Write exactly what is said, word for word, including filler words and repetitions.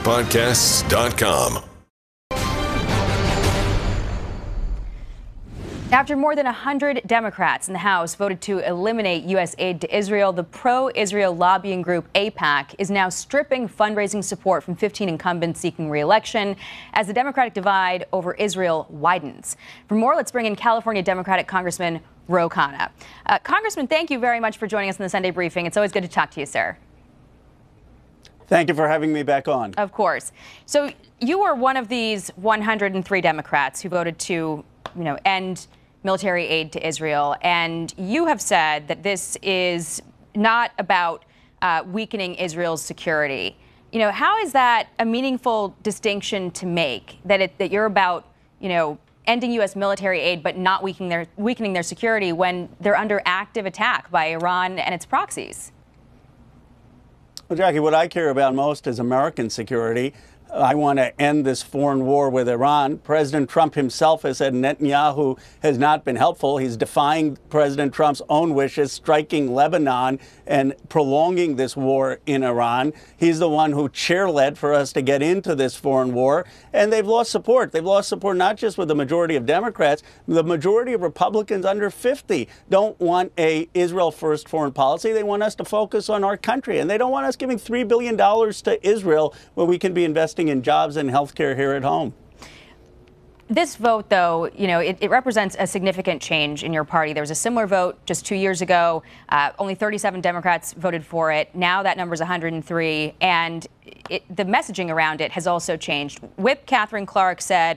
podcasts dot com. After more than one hundred Democrats in the House voted to eliminate U S aid to Israel, the pro-Israel lobbying group AIPAC is now stripping fundraising support from fifteen incumbents seeking re-election as the Democratic divide over Israel widens. For more, let's bring in California Democratic Congressman Ro Khanna. Uh, Congressman, thank you very much for joining us in the Sunday briefing. It's always good to talk to you, sir. Thank you for having me back on. Of course. So you were one of these one hundred three Democrats who voted to, you know, end military aid to Israel. And you have said that this is not about uh, weakening Israel's security. You know, how is that a meaningful distinction to make, that it, that you're about, you know, ending U S military aid but not weakening their, weakening their security when they're under active attack by Iran and its proxies? Well, Jackie, what I care about most is American security. I want to end this foreign war with Iran. President Trump himself has said Netanyahu has not been helpful. He's defying President Trump's own wishes, striking Lebanon and prolonging this war in Iran. He's the one who chair-led for us to get into this foreign war. And they've lost support. They've lost support not just with the majority of Democrats. The majority of Republicans under fifty don't want a Israel-first foreign policy. They want us to focus on our country. And they don't want us giving three billion dollars to Israel when we can be investing in jobs and health care here at home. This vote, though, you know, it, it represents a significant change in your party. There was a similar vote just two years ago. Uh, only thirty-seven Democrats voted for it. Now that number is one hundred three. And it, the messaging around it has also changed. Whip Catherine Clark said,